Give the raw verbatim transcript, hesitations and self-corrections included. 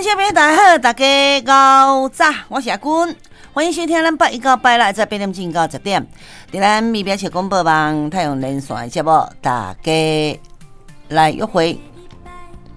众朋友大家好，大家早早，我是阿君，欢迎收听咱八一到八六在八点钟到十点，在咱微表情广播网太阳连线的节目，大家来约会